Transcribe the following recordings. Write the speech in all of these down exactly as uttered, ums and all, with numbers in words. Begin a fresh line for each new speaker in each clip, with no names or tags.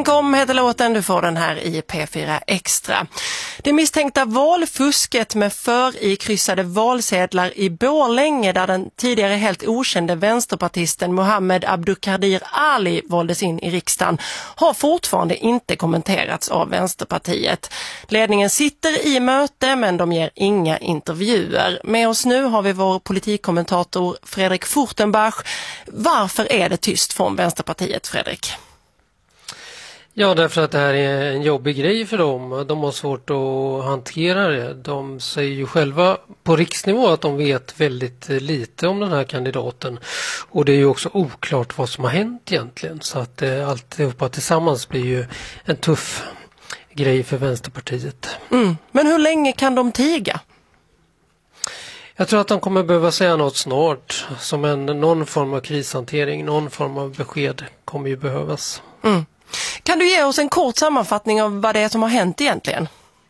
Fusken kom heter låten, du får den här i P fyra Extra. Det misstänkta valfusket med för i kryssade valsedlar i Borlänge, där den tidigare helt okände vänsterpartisten Mohammed Abdukadir Ali valdes in i riksdagen, har fortfarande inte kommenterats av Vänsterpartiet. Ledningen sitter i möte, men de ger inga intervjuer. Med oss nu har vi vår politikkommentator Fredrik Furtenbach. Varför är det tyst från Vänsterpartiet, Fredrik?
Ja, därför att det här är en jobbig grej för dem. De har svårt att hantera det. De säger ju själva på riksnivå att de vet väldigt lite om den här kandidaten. Och det är ju också oklart vad som har hänt egentligen. Så att eh, alltihopa tillsammans blir ju en tuff grej för Vänsterpartiet.
Mm. Men hur länge kan de tiga?
Jag tror att de kommer behöva säga något snart. Som en, någon form av krishantering, någon form av besked kommer ju behövas.
Mm. Kan du ge oss en kort sammanfattning av vad det är som har hänt egentligen?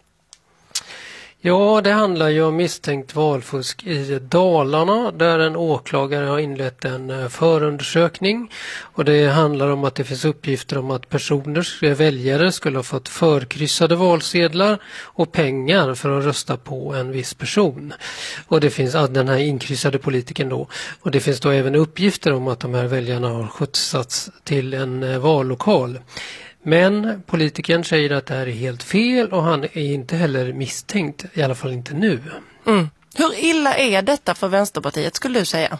Ja, det handlar ju om misstänkt valfusk i Dalarna, där en åklagare har inlett en förundersökning. Och det handlar om att det finns uppgifter om att personer, väljare, skulle ha fått förkryssade valsedlar och pengar för att rösta på en viss person. Och det finns den här inkryssade politikern då. Och det finns då även uppgifter om att de här väljarna har skjutsats till en vallokal. Men politikern säger att det här är helt fel och han är inte heller misstänkt, i alla fall inte nu.
Mm. Hur illa är detta för Vänsterpartiet, skulle du säga?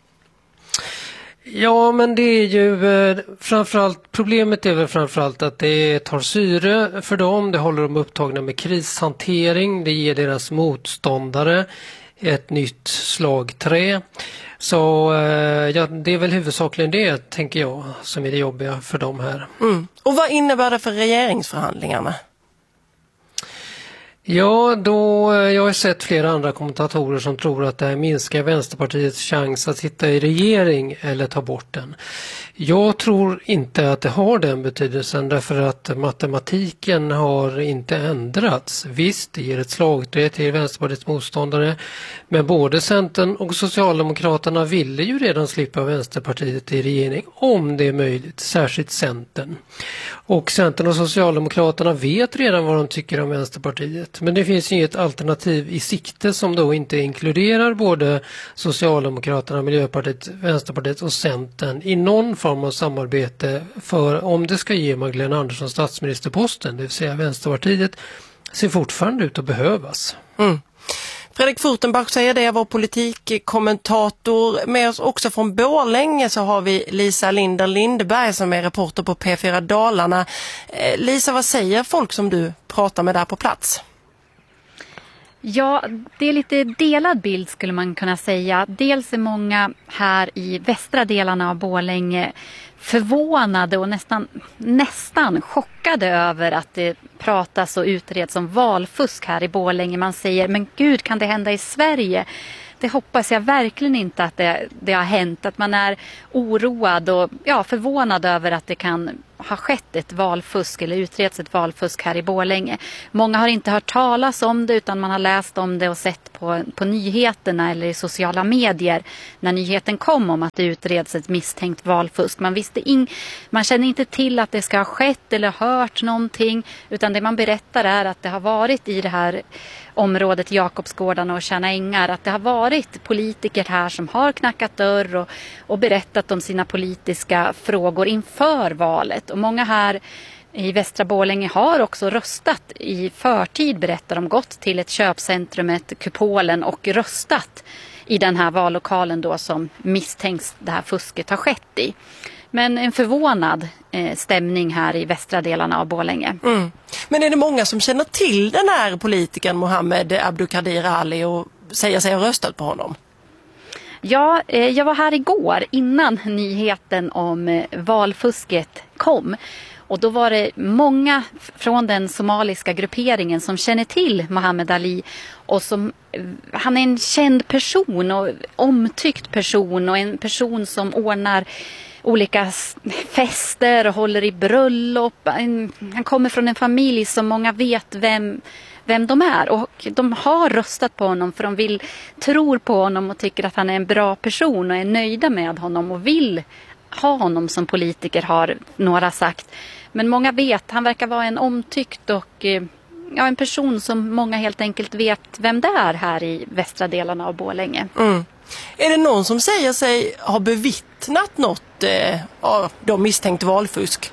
Ja, men det är ju eh, framförallt, problemet är väl framförallt att det tar syre för dem. Det håller dem upptagna med krishantering. Det ger deras motståndare ett nytt slagträ. Så eh, ja, det är väl huvudsakligen det, tänker jag, som är det jobbiga för dem här.
Mm. Och vad innebär det för regeringsförhandlingarna?
Ja, då, jag har sett flera andra kommentatorer som tror att det här minskar Vänsterpartiets chans att sitta i regering eller ta bort den. Jag tror inte att det har den betydelsen, därför att matematiken har inte ändrats. Visst, det ger ett slagträ till Vänsterpartiets motståndare, men både Centern och Socialdemokraterna ville ju redan slippa Vänsterpartiet i regering om det är möjligt, särskilt Centern. Och Centern och Socialdemokraterna vet redan vad de tycker om Vänsterpartiet. Men det finns inget alternativ i sikte som då inte inkluderar både Socialdemokraterna, Miljöpartiet, Vänsterpartiet och Centern i någon form av samarbete för om det ska ge Magdalena Andersson statsministerposten, det vill säga Vänsterpartiet, ser fortfarande ut att behövas.
Mm. Fredrik Furtenbach säger det, vår politikkommentator. Med oss också från Borlänge så har vi Lisa Linder Lindberg som är reporter på P fyra Dalarna. Eh, Lisa, vad säger folk som du pratar med där på plats?
Ja, det är lite delad bild skulle man kunna säga. Dels är många här i västra delarna av Borlänge förvånade och nästan, nästan chockade över att det pratas och utreds om valfusk här i Borlänge. Man säger, men gud, kan det hända i Sverige? Det hoppas jag verkligen inte att det, det har hänt. Att man är oroad och ja, förvånad över att det kan ha skett ett valfusk eller utreds ett valfusk här i Borlänge. Många har inte hört talas om det, utan man har läst om det och sett på, på nyheterna eller i sociala medier när nyheten kom om att det utreds ett misstänkt valfusk. Man visste in, man känner inte till att det ska ha skett eller hört någonting, utan det man berättar är att det har varit i det här området Jakobsgårdarna och Tjärna ängar, att det har varit politiker här som har knackat dörr och, och berättat om sina politiska frågor inför valet. Och många här i Västra Borlänge har också röstat i förtid, berättar de, gått till ett köpcentrumet Kupolen och röstat i den här vallokalen då som misstänks det här fusket har skett i. Men en förvånad eh, stämning här i västra delarna av Borlänge.
Mm. Men är det många som känner till den här politikern Mohammed Abdukadir Ali och säger sig ha röstat på honom?
Ja, eh, jag var här igår innan nyheten om eh, valfusket kom. Och då var det många från den somaliska grupperingen som känner till Mohammed Ali. Och som, han är en känd person och omtyckt person och en person som ordnar olika fester och håller i bröllop. Han kommer från en familj som många vet vem, vem de är. Och de har röstat på honom för de vill, tror på honom och tycker att han är en bra person och är nöjda med honom och vill ha honom som politiker, har några sagt. Men många vet, han verkar vara en omtyckt och eh, ja, en person som många helt enkelt vet vem det är här i västra delarna av Borlänge.
Mm. Är det någon som säger sig ha bevittnat något eh, av de misstänkt valfusk?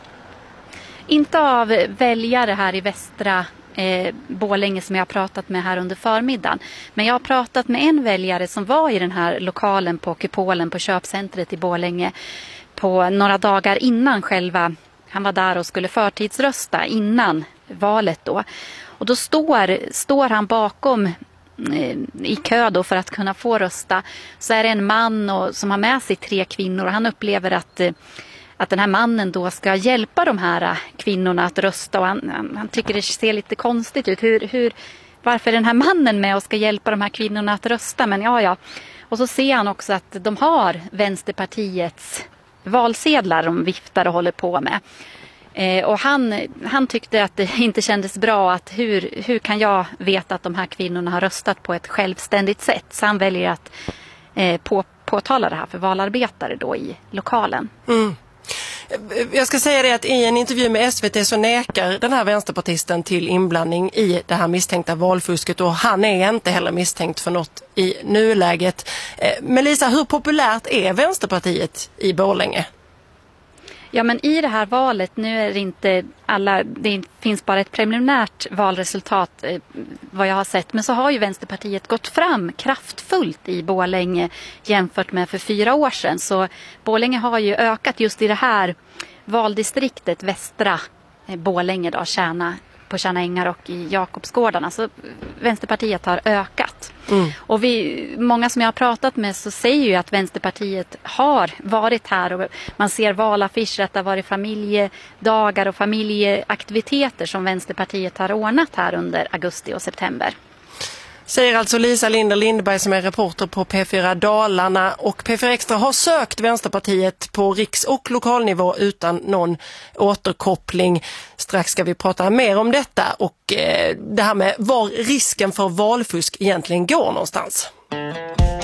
Inte av väljare här i västra eh, Borlänge som jag har pratat med här under förmiddagen. Men jag har pratat med en väljare som var i den här lokalen på Kupolen på köpcentret i Borlänge på några dagar innan själva, han var där och skulle förtidsrösta innan valet då. Och då står, står han bakom eh, i kö då för att kunna få rösta. Så är det en man och, som har med sig tre kvinnor och han upplever att eh, att den här mannen då ska hjälpa de här kvinnorna att rösta och han, han, han tycker det ser lite konstigt ut. Hur, hur, varför är den här mannen med och ska hjälpa de här kvinnorna att rösta? Men ja, ja. Och så ser han också att de har Vänsterpartiets valsedlar de viftar och håller på med. Eh, och han, han tyckte att det inte kändes bra att hur, hur kan jag veta att de här kvinnorna har röstat på ett självständigt sätt? Så han väljer att eh, på, påtala det här för valarbetare då i lokalen.
Mm. Jag ska säga det att i en intervju med S V T så nekar den här vänsterpartisten till inblandning i det här misstänkta valfusket och han är inte heller misstänkt för något i nuläget. Men Lisa, hur populärt är Vänsterpartiet i Borlänge?
Ja, men i det här valet, nu är det inte alla, det finns bara ett preliminärt valresultat eh, vad jag har sett. Men så har ju Vänsterpartiet gått fram kraftfullt i Borlänge jämfört med för fyra år sedan. Så Borlänge har ju ökat just i det här valdistriktet, västra eh, Borlänge då, Tjärna, på Tjärna ängar och i Jakobsgårdarna. Så Vänsterpartiet har ökat. Mm. Och vi, många som jag har pratat med så säger ju att Vänsterpartiet har varit här och man ser valaffischer att det har varit familjedagar och familjeaktiviteter som Vänsterpartiet har ordnat här under augusti och september.
Säger alltså Lisa Linder Lindberg som är reporter på P fyra Dalarna, och P fyra Extra har sökt Vänsterpartiet på riks- och lokalnivå utan någon återkoppling. Strax ska vi prata mer om detta och eh, det här med var risken för valfusk egentligen går någonstans.